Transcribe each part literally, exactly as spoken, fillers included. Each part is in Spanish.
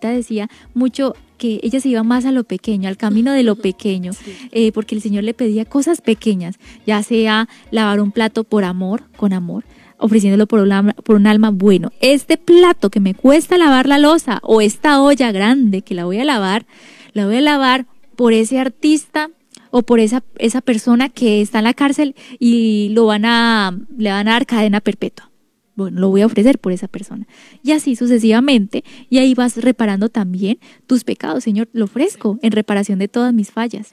abuelita decía mucho que ella se iba más a lo pequeño, al camino de lo pequeño, sí. eh, porque el Señor le pedía cosas pequeñas, ya sea lavar un plato por amor, con amor, ofreciéndolo por un, alma, por un alma. Bueno, este plato que me cuesta lavar la loza, o esta olla grande que la voy a lavar, la voy a lavar por ese artista o por esa, esa persona que está en la cárcel y lo van a, le van a dar cadena perpetua. Bueno, lo voy a ofrecer por esa persona. Y así sucesivamente, y ahí vas reparando también tus pecados. Señor, lo ofrezco en reparación de todas mis fallas.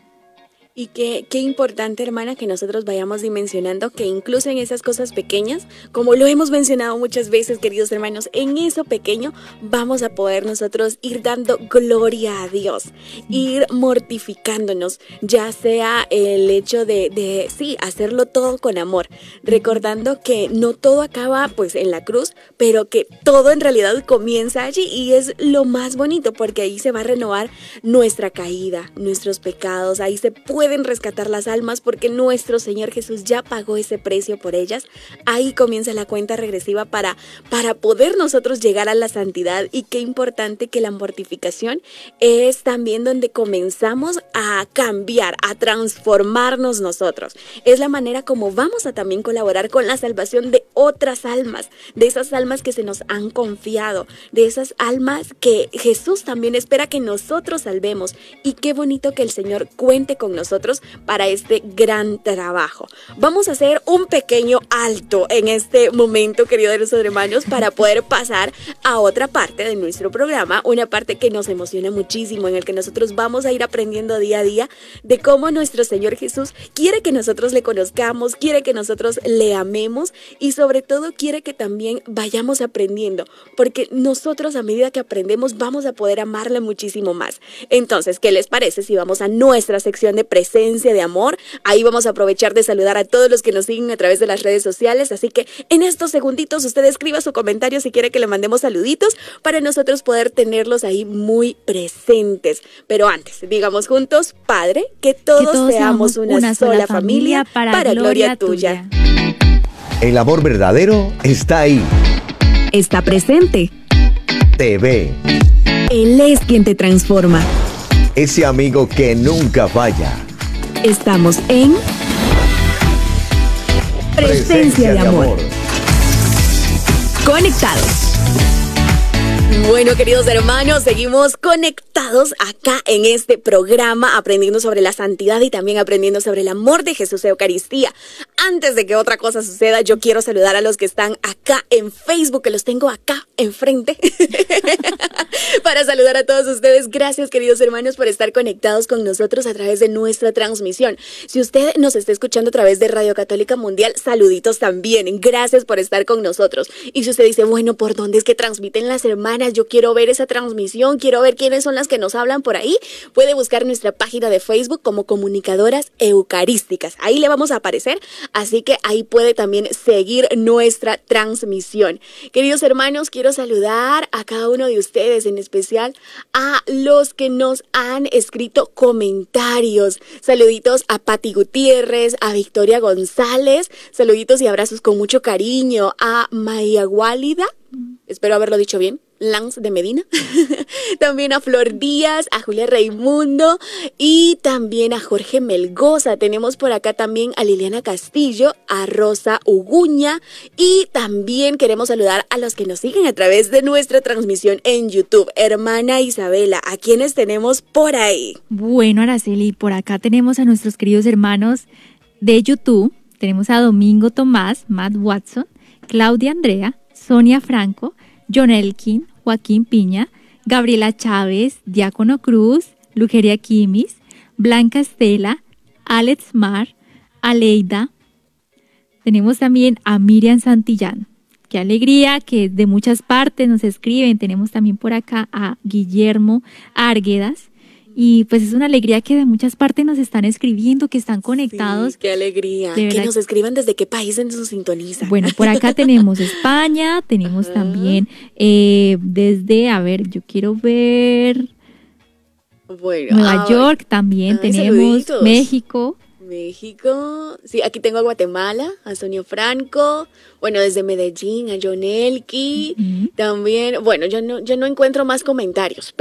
Y qué, qué importante, hermana, que nosotros vayamos dimensionando que incluso en esas cosas pequeñas, como lo hemos mencionado muchas veces, queridos hermanos, en eso pequeño vamos a poder nosotros ir dando gloria a Dios, ir mortificándonos, ya sea el hecho de, de sí, hacerlo todo con amor, recordando que no todo acaba pues en la cruz, pero que todo en realidad comienza allí, y es lo más bonito, porque ahí se va a renovar nuestra caída, nuestros pecados, ahí se puede pueden rescatar las almas, porque nuestro Señor Jesús ya pagó ese precio por ellas. Ahí comienza la cuenta regresiva para, para poder nosotros llegar a la santidad. Y qué importante que la mortificación es también donde comenzamos a cambiar, a transformarnos nosotros. Es la manera como vamos a también colaborar con la salvación de otras almas, de esas almas que se nos han confiado, de esas almas que Jesús también espera que nosotros salvemos. Y qué bonito que el Señor cuente con nosotros para este gran trabajo. Vamos a hacer un pequeño alto en este momento, queridos hermanos, para poder pasar a otra parte de nuestro programa, una parte que nos emociona muchísimo, en el que nosotros vamos a ir aprendiendo día a día de cómo nuestro Señor Jesús quiere que nosotros le conozcamos, quiere que nosotros le amemos, y sobre todo quiere que también vayamos aprendiendo, porque nosotros a medida que aprendemos vamos a poder amarle muchísimo más. Entonces, ¿qué les parece si vamos a nuestra sección de presencia de amor? Ahí vamos a aprovechar de saludar a todos los que nos siguen a través de las redes sociales, así que en estos segunditos usted escriba su comentario si quiere que le mandemos saluditos para nosotros poder tenerlos ahí muy presentes. Pero antes, digamos juntos: Padre, que todos, que todos seamos una, una sola, sola familia, familia para, para gloria, gloria tuya. El amor verdadero está ahí. Está presente. Te ve. Él es quien te transforma. Ese amigo que nunca falla. Estamos en Presencia, Presencia de, amor. de amor. Conectados. Bueno, queridos hermanos, seguimos conectados acá en este programa, aprendiendo sobre la santidad y también aprendiendo sobre el amor de Jesús Eucaristía. Antes de que otra cosa suceda, yo quiero saludar a los que están acá en Facebook, que los tengo acá enfrente, para saludar a todos ustedes. Gracias, queridos hermanos, por estar conectados con nosotros a través de nuestra transmisión. Si usted nos está escuchando a través de Radio Católica Mundial, saluditos también. Gracias por estar con nosotros. Y si usted dice, bueno, ¿por dónde es que transmiten las hermanas? Yo quiero ver esa transmisión, quiero ver quiénes son las que nos hablan por ahí. Puede buscar nuestra página de Facebook como Comunicadoras Eucarísticas. Ahí le vamos a aparecer, así que ahí puede también seguir nuestra transmisión. Queridos hermanos, quiero saludar a cada uno de ustedes, en especial a los que nos han escrito comentarios. Saluditos a Pati Gutiérrez, a Victoria González, saluditos y abrazos con mucho cariño a Maya Guálida, espero haberlo dicho bien, Lance de Medina, también a Flor Díaz, a Julia Raimundo y también a Jorge Melgoza. Tenemos por acá también a Liliana Castillo, a Rosa Uguña, y también queremos saludar a los que nos siguen a través de nuestra transmisión en YouTube. Hermana Isabela, ¿a quiénes tenemos por ahí? Bueno, Araceli, por acá tenemos a nuestros queridos hermanos de YouTube. Tenemos a Domingo Tomás, Matt Watson, Claudia Andrea, Sonia Franco, John Elkin, Joaquín Piña, Gabriela Chávez, Diácono Cruz, Lugeria Quimis, Blanca Estela, Alex Mar, Aleida. Tenemos también a Miriam Santillán. Qué alegría que de muchas partes nos escriben. Tenemos también por acá a Guillermo Arguedas. Y pues es una alegría que de muchas partes nos están escribiendo, que están conectados. Sí, qué alegría. Que nos escriban desde qué país nos sintonizan. Bueno, por acá tenemos España, tenemos uh-huh. también eh, desde, a ver, yo quiero ver bueno, Nueva ah, York también, ay, tenemos saluditos. México. México, sí, aquí tengo a Guatemala, a Sonia Franco, bueno, desde Medellín, a John Elki, uh-huh. también, bueno, yo no, yo no encuentro más comentarios,